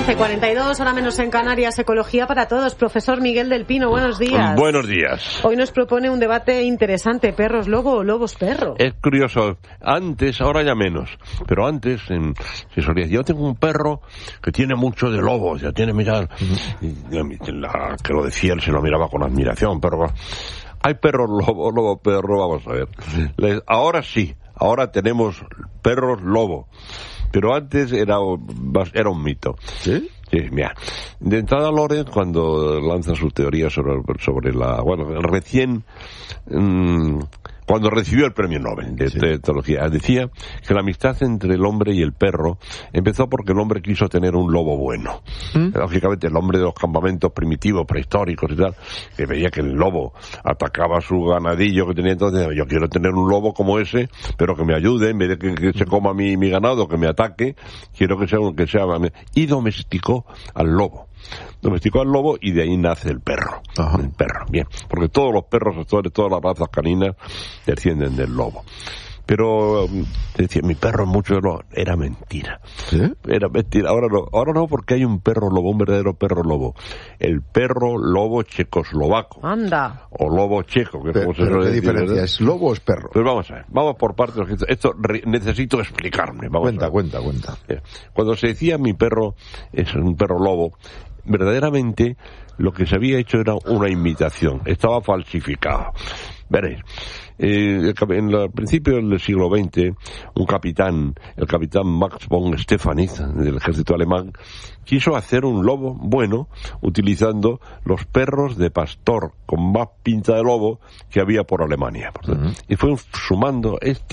11:42, hora menos en Canarias, Ecología para Todos. Profesor Miguel del Pino, buenos días. Buenos días. Hoy nos propone un debate interesante, perros lobo o lobos perro. Es curioso, antes, ahora ya menos, pero antes se solía decir, yo tengo un perro que tiene mucho de lobo, ya tiene, mirad, que lo decía, él se lo miraba con admiración, pero hay perros lobo perro, vamos a ver. Ahora sí, ahora tenemos perros lobo. Pero antes era un mito. ¿Sí? Sí, mira. De entrada, Lorenz, cuando lanza su teoría sobre cuando recibió el premio Nobel de Etología, decía que la amistad entre el hombre y el perro empezó porque el hombre quiso tener un lobo bueno. Lógicamente, el hombre de los campamentos primitivos, prehistóricos y tal, que veía que el lobo atacaba a su ganadillo que tenía, entonces yo quiero tener un lobo como ese, pero que me ayude, en vez de que se coma mi ganado, que me ataque, quiero que sea y domesticó al lobo. Domesticó al lobo y de ahí nace el perro. Ajá. El perro, bien. Porque todos los perros, todas las razas caninas, descienden del lobo. Pero, decía, mi perro es mucho de lobo. Era mentira. ¿Sí? Era mentira. Ahora no, porque hay un perro lobo, un verdadero perro lobo. El perro lobo checoslovaco. Anda. O lobo checo. Que Pero ¿qué diferencia? ¿verdad? ¿Es lobo o es perro? Pues vamos a ver, vamos por partes. Esto necesito explicarme. Cuenta. Cuando se decía mi perro es un perro lobo, verdaderamente lo que se había hecho era una imitación, estaba falsificado. Veréis, al principio del siglo XX, el capitán Max von Stephanitz, del ejército alemán, quiso hacer un lobo bueno utilizando los perros de pastor con más pinta de lobo que había por Alemania. Y fue sumando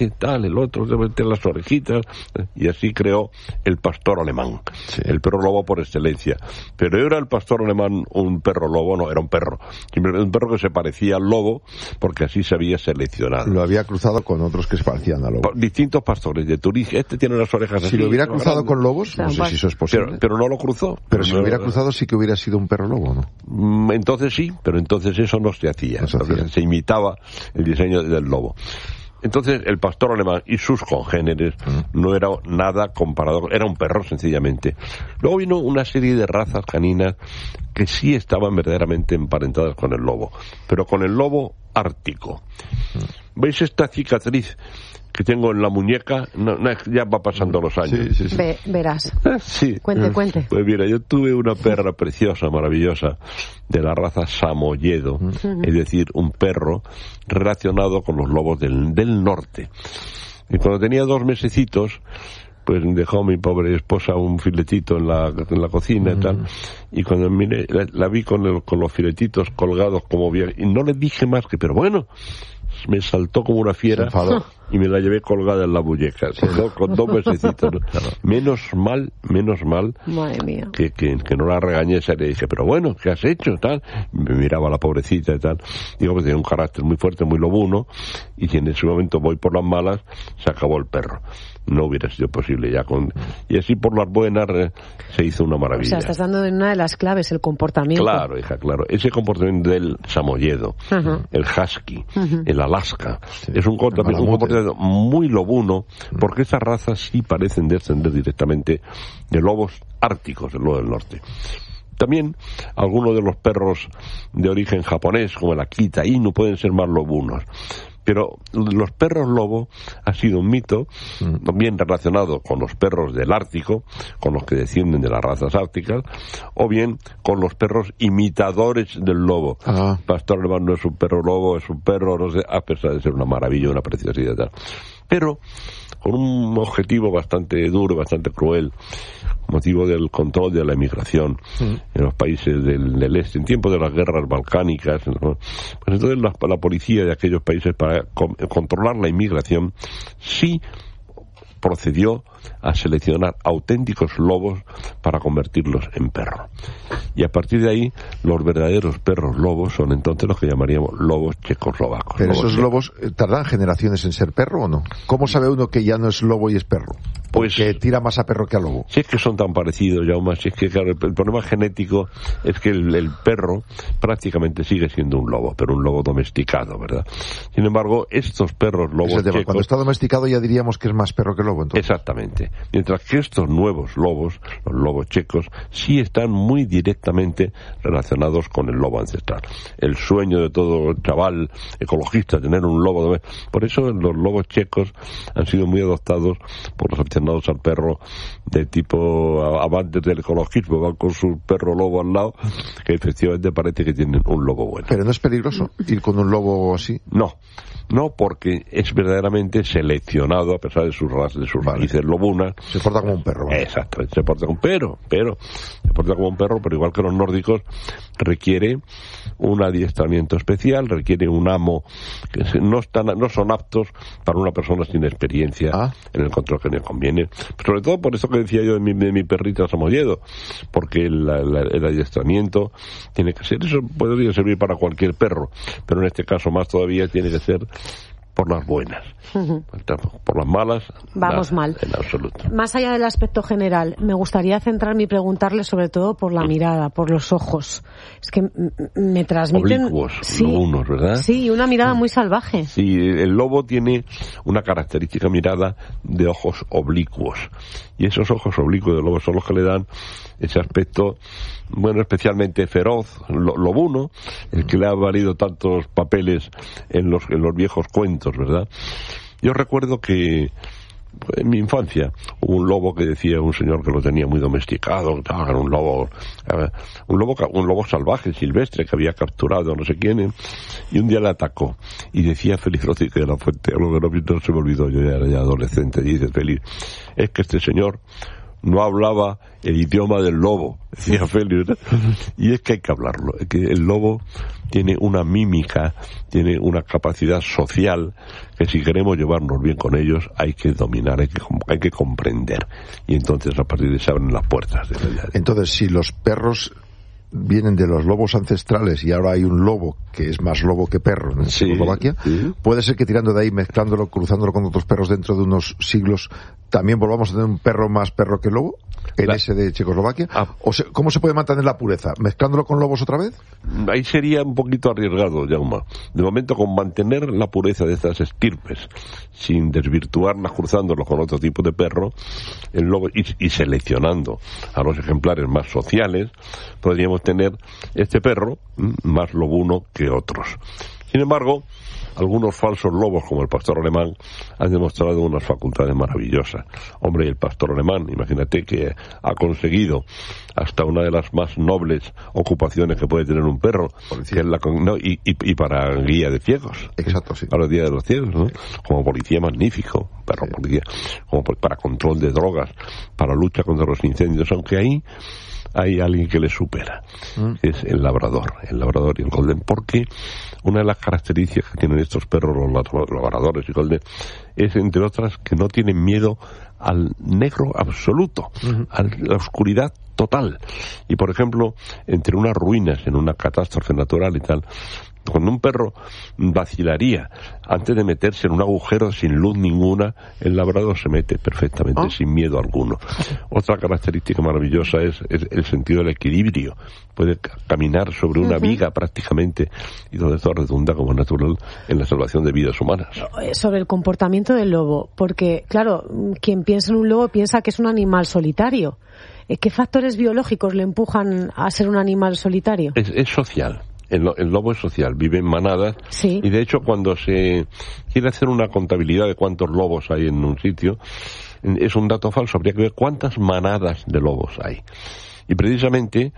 el otro, las orejitas, y así creó el pastor alemán, el perro lobo por excelencia. Pero ¿era el pastor alemán un perro lobo? No, era un perro. Un perro que se parecía al lobo, porque así se había seleccionado. Lo había cruzado con otros que se parecían al lobo. Distintos pastores de Turingia. Tiene las orejas así. Si lo hubiera cruzado con lobos, no sé si eso es posible. Pero no lo cruzó. Pero si lo hubiera cruzado sí que hubiera sido un perro lobo, ¿no? Entonces sí, pero entonces eso no se hacía. Se imitaba el diseño del lobo. Entonces el pastor alemán y sus congéneres no era nada comparado, era un perro sencillamente. Luego vino una serie de razas caninas que sí estaban verdaderamente emparentadas con el lobo, pero con el lobo ártico. ¿Veis esta cicatriz que tengo en la muñeca? Ya va pasando los años. Sí. Verás. Sí. Cuente. Pues mira, yo tuve una perra preciosa, maravillosa, de la raza samoyedo, es decir, un perro relacionado con los lobos del norte. Y cuando tenía 2 mesecitos, pues dejó mi pobre esposa un filetito en la cocina y tal, y cuando miré, la vi con los filetitos colgados como bien, y no le dije más que, pero bueno, me saltó como una fiera y me la llevé colgada en la muñeca, con 2 mesecitos, ¿no? Claro. Menos mal madre mía, que no la regañé, le dije, pero bueno, ¿qué has hecho? Tal, me miraba la pobrecita y tal, digo, pues tenía un carácter muy fuerte, muy lobuno, y si en ese momento voy por las malas, se acabó el perro. No hubiera sido posible ya y así por las buenas se hizo una maravilla. O sea, estás dando una de las claves, el comportamiento. Claro, hija, claro. Ese comportamiento del samoyedo, el husky, el alaska, es un comportamiento muy lobuno, porque esas razas sí parecen descender directamente de lobos árticos, del lobo del norte. También algunos de los perros de origen japonés, como el Akita Inu, pueden ser más lobunos. Pero los perros lobo ha sido un mito bien relacionado con los perros del Ártico, con los que descienden de las razas árticas, o bien con los perros imitadores del lobo. Pastor alemán no es un perro lobo, es un perro, no sé, a pesar de ser una maravilla, una preciosidad y tal. Pero con un objetivo bastante duro, bastante cruel, motivo del control de la emigración en los países del este, en tiempos de las guerras balcánicas. Pues entonces la policía de aquellos países, para controlar la inmigración, sí procedió a seleccionar auténticos lobos para convertirlos en perros. Y a partir de ahí, los verdaderos perros lobos son entonces los que llamaríamos lobos checoslovacos. ¿Pero esos lobos tardan generaciones en ser perro o no? ¿Cómo sabe uno que ya no es lobo y es perro? porque tira más a perro que a lobo. Si es que son tan parecidos, Jaume, si es que claro, el problema genético es que el perro prácticamente sigue siendo un lobo, pero un lobo domesticado, ¿verdad? Sin embargo, estos perros lobos checos... Cuando está domesticado ya diríamos que es más perro que lobo, entonces. Exactamente. Mientras que estos nuevos lobos, los lobos checos, sí están muy directamente relacionados con el lobo ancestral. El sueño de todo chaval ecologista, tener un lobo doméstico. Por eso los lobos checos han sido muy adoptados por los aficionados al perro de tipo amantes del ecologismo, van con su perro lobo al lado, que efectivamente parece que tienen un lobo bueno. ¿Pero no es peligroso ir con un lobo así? No, porque es verdaderamente seleccionado a pesar de sus raíces lobunas. Se porta como un perro. ¿Vale? Exactamente, se porta como un perro, pero igual que los nórdicos requiere un adiestramiento especial, requiere un amo que no son aptos para una persona sin experiencia en el control que le conviene. Sobre todo por eso que decía yo de mi perrita Samoyedo, porque el adiestramiento tiene que ser, eso podría servir para cualquier perro, pero en este caso más todavía tiene que ser por las buenas. Por las malas, vamos mal. En absoluto. Más allá del aspecto general, me gustaría centrarme y preguntarle sobre todo por la mirada, por los ojos. Es que me transmiten... Oblicuos, lobunos, ¿verdad? Sí, una mirada muy salvaje. Sí, el lobo tiene una característica mirada de ojos oblicuos. Y esos ojos oblicuos del lobo son los que le dan ese aspecto, bueno, especialmente feroz, lobuno, el que le ha valido tantos papeles en los viejos cuentos, ¿verdad? Yo recuerdo que en mi infancia hubo un lobo que decía un señor que lo tenía muy domesticado, era un lobo salvaje, silvestre, que había capturado no sé quién, y un día le atacó, y decía Félix Rodríguez de la Fuente, algo que no se me olvidó, yo ya era adolescente, y dice Félix, es que este señor no hablaba el idioma del lobo, decía Félix, ¿verdad? Y es que hay que hablarlo, es que el lobo tiene una mímica, tiene una capacidad social que si queremos llevarnos bien con ellos hay que dominar, hay que comprender, y entonces a partir de ahí se abren las puertas de la vida. Entonces, si los perros vienen de los lobos ancestrales y ahora hay un lobo que es más lobo que perro en Checoslovaquia, puede ser que tirando de ahí, mezclándolo, cruzándolo con otros perros dentro de unos siglos, también volvamos a tener un perro más perro que lobo en ese de Checoslovaquia. ¿Cómo se puede mantener la pureza? ¿Mezclándolo con lobos otra vez? Ahí sería un poquito arriesgado, Jaume. De momento, con mantener la pureza de estas estirpes, sin desvirtuarlas cruzándolo con otro tipo de perro, el lobo, y seleccionando a los ejemplares más sociales, podríamos tener este perro más lobuno que otros. Sin embargo, algunos falsos lobos, como el pastor alemán, han demostrado unas facultades maravillosas. Hombre, el pastor alemán, imagínate que ha conseguido hasta una de las más nobles ocupaciones que puede tener un perro, que es y para guía de ciegos. Exacto, sí. Para el Día de los Ciegos, ¿no? Como policía magnífico, perro policía, como para control de drogas, para lucha contra los incendios, aunque ahí hay alguien que le supera, que es el labrador y el golden, porque una de las características que tienen estos perros, los labradores y golden, es, entre otras, que no tienen miedo al negro absoluto, a la oscuridad total. Y, por ejemplo, entre unas ruinas, en una catástrofe natural y tal, cuando un perro vacilaría antes de meterse en un agujero sin luz ninguna, el labrador se mete perfectamente, sin miedo alguno. Otra característica maravillosa es el sentido del equilibrio. Puede caminar sobre una viga prácticamente, y todo esto redunda como natural en la salvación de vidas humanas. Sobre el comportamiento del lobo, porque, claro, quien piensa en un lobo piensa que es un animal solitario. ¿Qué factores biológicos le empujan a ser un animal solitario? Es social. El lobo es social, vive en manadas, y de hecho cuando se quiere hacer una contabilidad de cuántos lobos hay en un sitio, es un dato falso, habría que ver cuántas manadas de lobos hay. Y precisamente,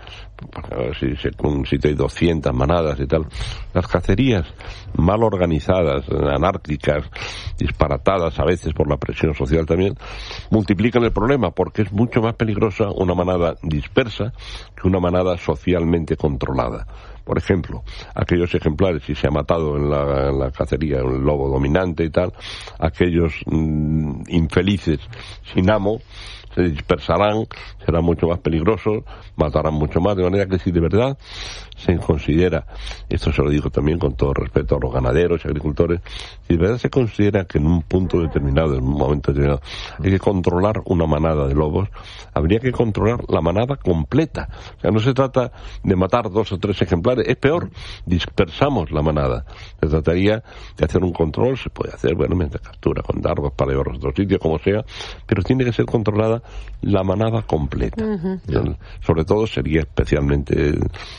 un sitio hay 200 manadas y tal, las cacerías mal organizadas, anárquicas, disparatadas a veces por la presión social también, multiplican el problema, porque es mucho más peligrosa una manada dispersa que una manada socialmente controlada. Por ejemplo, aquellos ejemplares, si se ha matado en la cacería un lobo dominante y tal, aquellos infelices sin amo, se dispersarán, serán mucho más peligrosos, matarán mucho más, de manera que si de verdad se considera, esto se lo digo también con todo respeto a los ganaderos y agricultores, si de verdad se considera que en un punto determinado, en un momento determinado, hay que controlar una manada de lobos, habría que controlar la manada completa. O sea, no se trata de matar 2 o 3 ejemplares, es peor, dispersamos la manada. Se trataría de hacer un control, se puede hacer, bueno, mediante captura con dardos para llevarlos a otro sitio, como sea, pero tiene que ser controlada la manada completa. Sobre todo sería especialmente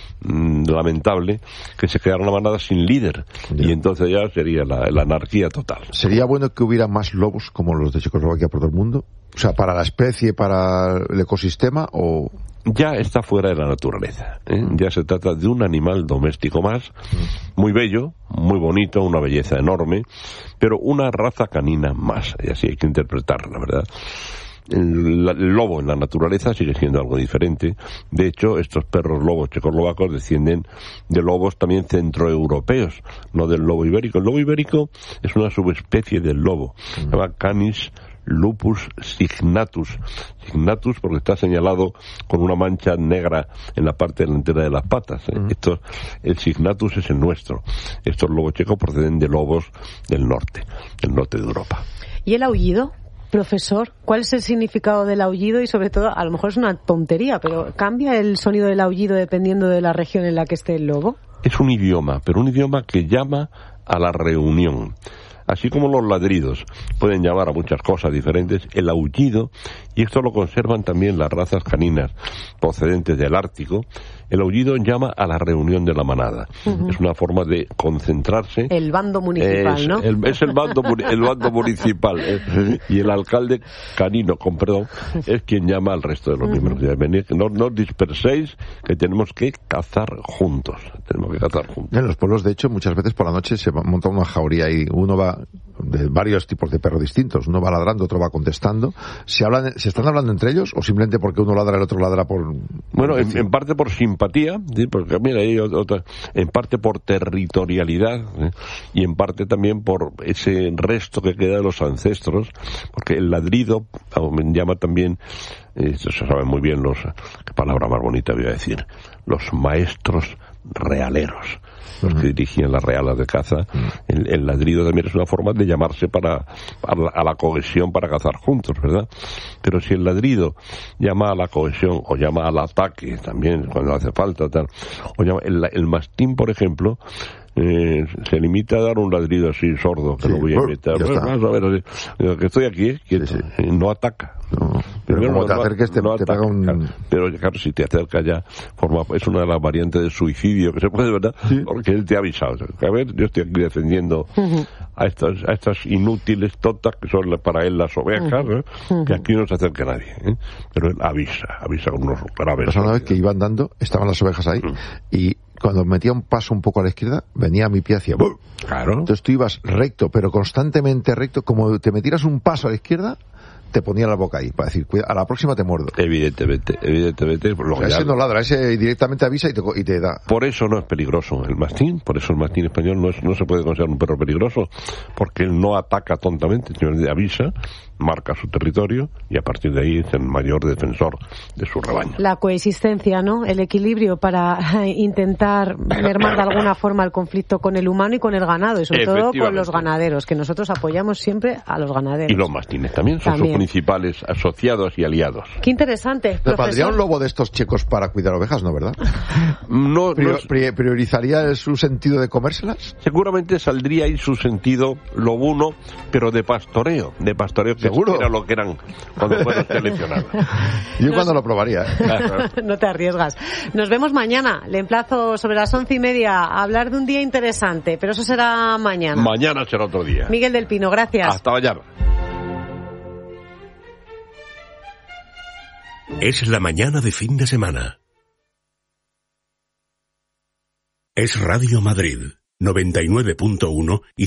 lamentable que se creara una manada sin líder, y entonces ya sería la anarquía total. ¿Sería bueno que hubiera más lobos como los de Checoslovaquia por todo el mundo? O sea, para la especie, para el ecosistema, o... Ya está fuera de la naturaleza, ¿eh? Ya se trata de un animal doméstico más, muy bello, muy bonito, una belleza enorme, pero una raza canina más, y así hay que interpretarla, ¿verdad? El lobo en la naturaleza sigue siendo algo diferente. De hecho, estos perros lobos checoslovacos descienden de lobos también centroeuropeos, no del lobo ibérico. El lobo ibérico es una subespecie del lobo, se llama Canis lupus signatus. Signatus porque está señalado con una mancha negra en la parte delantera de las patas. El signatus es el nuestro. Estos lobos checos proceden de lobos del norte de Europa. ¿Y el aullido? Profesor, ¿cuál es el significado del aullido? Y sobre todo, a lo mejor es una tontería, pero ¿cambia el sonido del aullido dependiendo de la región en la que esté el lobo? Es un idioma, pero un idioma que llama a la reunión. Así como los ladridos pueden llamar a muchas cosas diferentes, el aullido, y esto lo conservan también las razas caninas procedentes del Ártico, el aullido llama a la reunión de la manada. Es una forma de concentrarse. El bando municipal, ¿no? Es el bando municipal. Y el alcalde canino, con perdón, es quien llama al resto de los miembros. No os disperséis, que tenemos que cazar juntos. En los pueblos, de hecho, muchas veces por la noche se monta una jauría y uno va de varios tipos de perros distintos. Uno va ladrando, otro va contestando. ¿Se están hablando entre ellos o simplemente porque uno ladra, el otro ladra por...? Bueno, en parte por simpatía, ¿sí? Porque mira, hay otra, en parte por territorialidad, ¿sí? Y en parte también por ese resto que queda de los ancestros, porque el ladrido llama también, esto se sabe muy bien, qué palabra más bonita voy a decir, los maestros realeros, los que dirigían las realas de caza. El ladrido también es una forma de llamarse a la cohesión para cazar juntos, ¿verdad? Pero si el ladrido llama a la cohesión o llama al ataque también cuando hace falta, tal, o llama el mastín, por ejemplo, se limita a dar un ladrido así sordo, que lo voy a imitar. Vamos a ver, que estoy aquí, quieto, no ataca. No, pero como te acerques te pega un... Pero claro, si te acercas ya, es una de las variantes de suicidio que se puede, ¿verdad? Sí. Porque él te ha avisado. A ver, yo estoy aquí defendiendo a estas inútiles totas que son para él las ovejas, que aquí no se acerca nadie, ¿eh? Pero él avisa con unos graves. Pues una vez que iba andando, estaban las ovejas ahí, y cuando metía un paso un poco a la izquierda, venía a mi pie hacia... Claro. Entonces tú ibas recto, pero constantemente recto, como te metieras un paso a la izquierda, te ponía la boca ahí, para decir, cuida, a la próxima te muerdo. Evidentemente. Ese no ladra, ese directamente avisa y te da. Por eso no es peligroso el mastín, por eso el mastín español no se puede considerar un perro peligroso, porque él no ataca tontamente, sino avisa, marca su territorio y a partir de ahí es el mayor defensor de su rebaño. La coexistencia, ¿no? El equilibrio para intentar mermar de alguna forma el conflicto con el humano y con el ganado, y sobre todo con los ganaderos, que nosotros apoyamos siempre a los ganaderos. Y los mastines también son sus principales asociados y aliados. Qué interesante, profesor. ¿Valdría un lobo de estos checos para cuidar ovejas, no, verdad? No, ¿Priorizaría su sentido de comérselas? Seguramente saldría ahí su sentido lobuno, pero de pastoreo que era lo que eran cuando fueron seleccionados. Yo cuando lo probaría. No te arriesgas. Nos vemos mañana. Le emplazo sobre las 11:30 a hablar de un día interesante, pero eso será mañana. Mañana será otro día. Miguel del Pino, gracias. Hasta mañana. Es la mañana de fin de semana. Es Radio Madrid, 99.1 y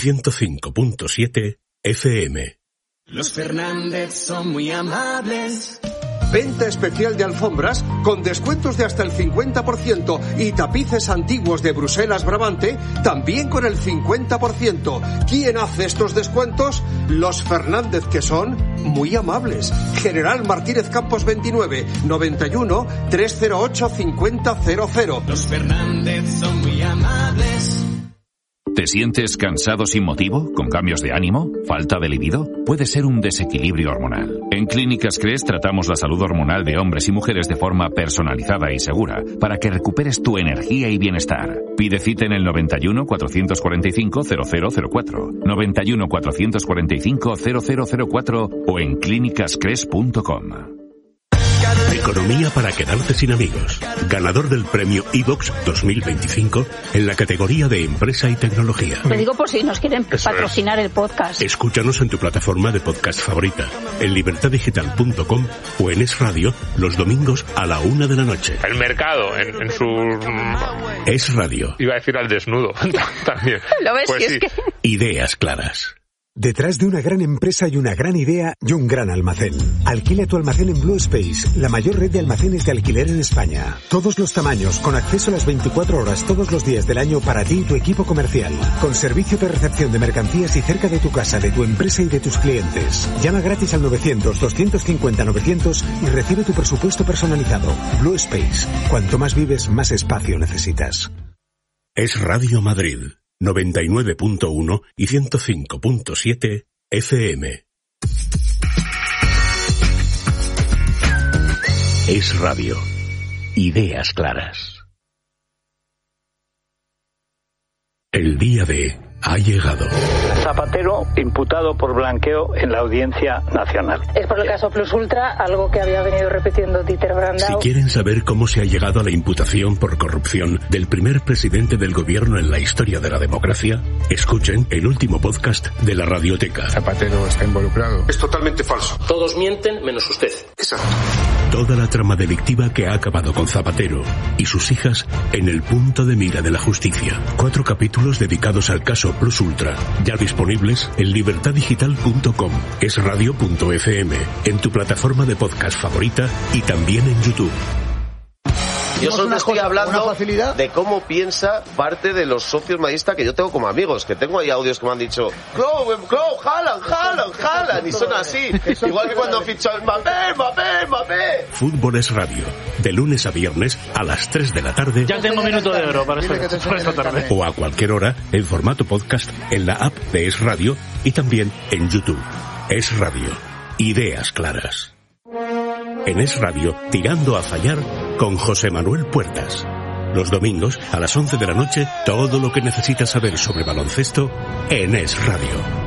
105.7 FM. Los Fernández son muy amables. Venta especial de alfombras con descuentos de hasta el 50% y tapices antiguos de Bruselas Brabante también con el 50%. ¿Quién hace estos descuentos? Los Fernández, que son muy amables. General Martínez Campos 29, 91 308 5000. Los Fernández son muy amables. ¿Te sientes cansado sin motivo? ¿Con cambios de ánimo? ¿Falta de libido? Puede ser un desequilibrio hormonal. En Clínicas Cres tratamos la salud hormonal de hombres y mujeres de forma personalizada y segura para que recuperes tu energía y bienestar. Pide cita en el 91 445 0004, 91 445 0004 o en clínicascres.com. Economía para quedarte sin amigos. Ganador del premio iVox 2025 en la categoría de Empresa y Tecnología. Te digo por si nos quieren patrocinar el podcast. Escúchanos en tu plataforma de podcast favorita, en libertadigital.com o en Es Radio los domingos a la 1 de la noche. El mercado en su... Es Radio. Iba a decir al desnudo también. ¿Lo ves? Pues sí. sí. Es que... Ideas claras. Detrás de una gran empresa hay una gran idea y un gran almacén. Alquila tu almacén en Blue Space, la mayor red de almacenes de alquiler en España. Todos los tamaños, con acceso a las 24 horas todos los días del año para ti y tu equipo comercial. Con servicio de recepción de mercancías y cerca de tu casa, de tu empresa y de tus clientes. Llama gratis al 900-250-900 y recibe tu presupuesto personalizado. Blue Space. Cuanto más vives, más espacio necesitas. Es Radio Madrid. 99.1 y 105.7 FM. Es Radio. Ideas claras. El día D ha llegado. Zapatero imputado por blanqueo en la Audiencia Nacional. Es por el caso Plus Ultra, algo que había venido repitiendo Dieter Brandau. Si quieren saber cómo se ha llegado a la imputación por corrupción del primer presidente del gobierno en la historia de la democracia, escuchen el último podcast de la Radioteca. Zapatero está involucrado. Es totalmente falso. Todos mienten menos usted. Exacto. Toda la trama delictiva que ha acabado con Zapatero y sus hijas en el punto de mira de la justicia. 4 capítulos dedicados al caso Plus Ultra, ya disponibles en libertadigital.com, esradio.fm, en tu plataforma de podcast favorita y también en YouTube. Yo solo estoy hablando de cómo piensa parte de los socios madridistas que yo tengo como amigos, que tengo ahí audios que me han dicho Haaland, y son así. Igual que cuando fichó Mbappé. Fútbol es Radio, de lunes a viernes a las 3 de la tarde. Ya tengo minuto de oro para esta tarde. O a cualquier hora en formato podcast en la app de Es Radio y también en YouTube. Es Radio. Ideas claras. En Es Radio, Tirando a Fallar, con José Manuel Puertas. Los domingos, a las 11 de la noche, todo lo que necesitas saber sobre baloncesto en Es Radio.